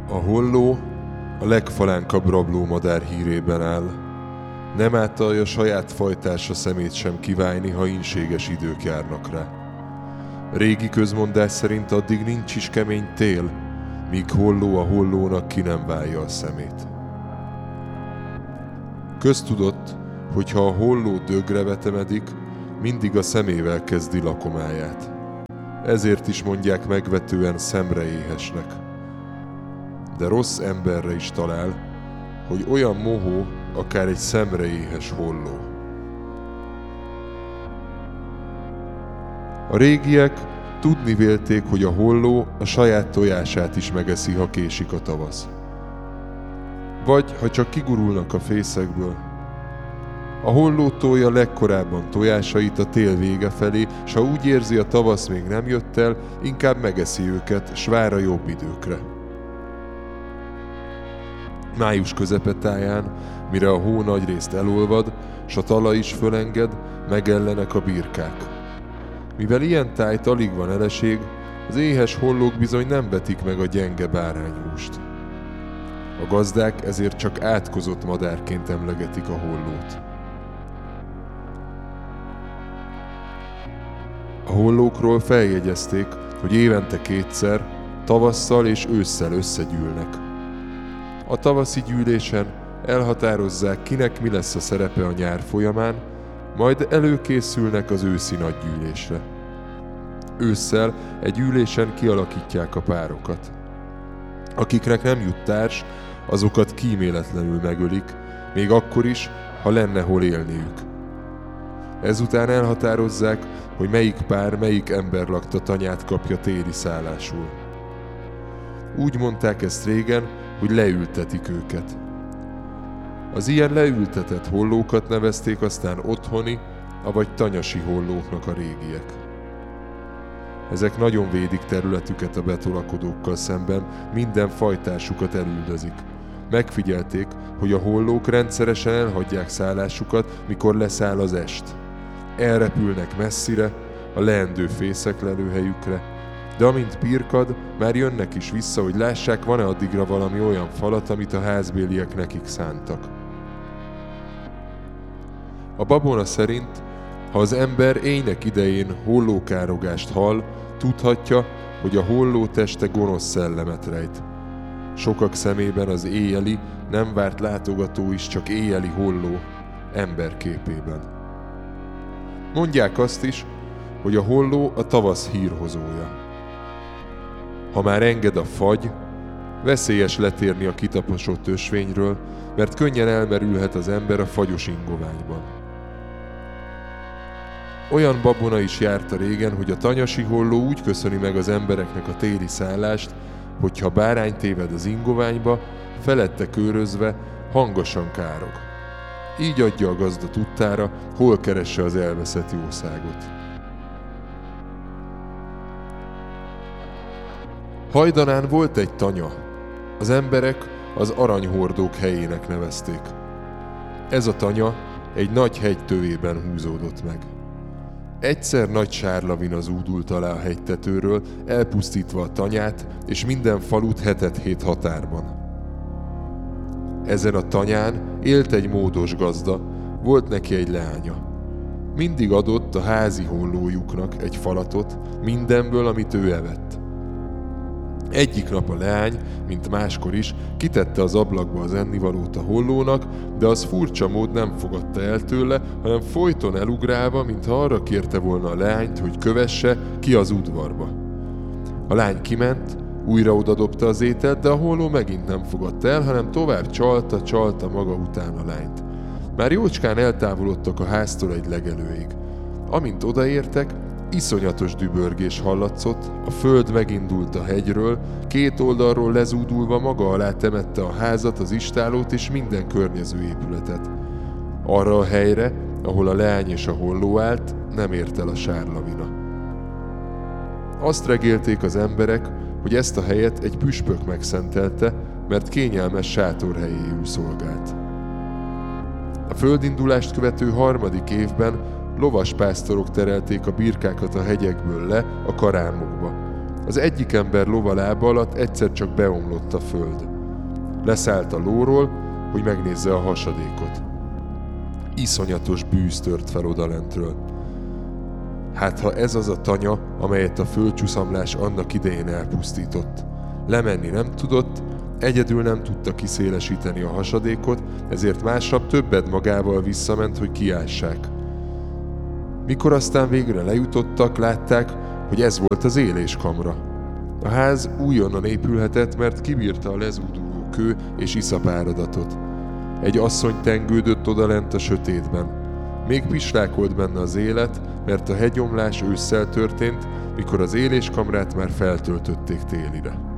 A holló a legfalánkabb rablómadár hírében áll. Nem átalja saját fajtársa szemét sem kiválni, ha ínséges idők járnak rá. Régi közmondás szerint addig nincs is kemény tél, míg holló a hollónak ki nem válja a szemét. Köztudott, hogy ha a holló dögre vetemedik, mindig a szemével kezdi lakomáját. Ezért is mondják megvetően szemreéhesnek. De rossz emberre is talál, hogy olyan mohó, akár egy szemreéhes holló. A régiek tudni vélték, hogy a holló a saját tojását is megeszi, ha késik a tavasz. Vagy ha csak kigurulnak a fészekből. A holló tolja legkorábban tojásait a tél vége felé, s ha úgy érzi, a tavasz még nem jött el, inkább megeszi őket, s vár a jobb időkre. Május közepetáján, mire a hó nagyrészt elolvad, s a talaj is fölenged, megellenek a birkák. Mivel ilyen tájt alig van eleség, az éhes hollók bizony nem vetik meg a gyenge bárányhúst. A gazdák ezért csak átkozott madárként emlegetik a hollót. A hollókról feljegyezték, hogy évente kétszer, tavasszal és ősszel összegyűlnek. A tavaszi gyűlésen elhatározzák, kinek mi lesz a szerepe a nyár folyamán, majd előkészülnek az őszi nagygyűlésre. Ősszel egy ülésen kialakítják a párokat. Akiknek nem jut társ, azokat kíméletlenül megölik, még akkor is, ha lenne hol élniük. Ezután elhatározzák, hogy melyik pár, melyik emberlakta tanyát kapja téli szállásul. Úgy mondták ezt régen, hogy leültetik őket. Az ilyen leültetett hollókat nevezték aztán otthoni, avagy tanyasi hollóknak a régiek. Ezek nagyon védik területüket a betolakodókkal szemben, minden fajtásukat elüldözik. Megfigyelték, hogy a hollók rendszeresen elhagyják szállásukat, mikor leszáll az est. Elrepülnek messzire, a leendő fészek lelőhelyükre, de amint pirkad, már jönnek is vissza, hogy lássák, van-e addigra valami olyan falat, amit a házbéliek nekik szántak. A babona szerint, ha az ember éjnek idején hollókárogást hall, tudhatja, hogy a holló teste gonosz szellemet rejt. Sokak szemében az éjjeli, nem várt látogató is csak éjjeli holló, ember képében. Mondják azt is, hogy a holló a tavasz hírhozója. Ha már enged a fagy, veszélyes letérni a kitaposott ösvényről, mert könnyen elmerülhet az ember a fagyos ingoványban. Olyan babona is járt a régen, hogy a tanyasi holló úgy köszöni meg az embereknek a téli szállást, hogyha bárány téved az ingoványba, felette körözve hangosan károg. Így adja a gazda tudtára, hol keresse az elveszett jószágot. Hajdanán volt egy tanya. Az emberek az aranyhordók helyének nevezték. Ez a tanya egy nagy hegy tövében húzódott meg. Egyszer nagy sárlavina zúdult alá a hegytetőről, elpusztítva a tanyát és minden falut hetet-hét határban. Ezen a tanyán élt egy módos gazda, volt neki egy leánya. Mindig adott a házi hollójuknak egy falatot, mindenből, amit ő evett. Egyik nap a leány, mint máskor is, kitette az ablakba az ennivalót a hollónak, de az furcsa mód nem fogadta el tőle, hanem folyton elugrálva, mintha arra kérte volna a leányt, hogy kövesse ki az udvarba. A lány kiment, újra odadobta az ételt, de a holló megint nem fogadta el, hanem tovább csalta maga után a lányt. Már jócskán eltávolodtak a háztól egy legelőig. Amint odaértek, iszonyatos dübörgés hallatszott, a föld megindult a hegyről, két oldalról lezúdulva maga alá temette a házat, az istállót és minden környező épületet. Arra a helyre, ahol a leány és a holló állt, nem ért el a sárlavina. Azt regélték az emberek, hogy ezt a helyet egy püspök megszentelte, mert kényelmes sátorhelyéül szolgált. A földindulást követő 3. évben lovaspásztorok terelték a birkákat a hegyekből le a karámokba, Az egyik ember lova lába alatt egyszer csak beomlott a föld. Leszállt a lóról, hogy megnézze a hasadékot. Iszonyatos bűz tört fel odalentről. Hát ha ez az a tanya, amelyet a földcsúszamlás annak idején elpusztított. Lemenni nem tudott, egyedül nem tudta kiszélesíteni a hasadékot, ezért másnap többet magával visszament, hogy kiássák. Mikor aztán végre lejutottak, látták, hogy ez volt az éléskamra. A ház újonnan épülhetett, mert kibírta a lezúduló kő és iszapáradatot. Egy asszony tengődött odalent a sötétben. Még pislákolt benne az élet, mert a hegyomlás ősszel történt, mikor az éléskamrát már feltöltötték télire.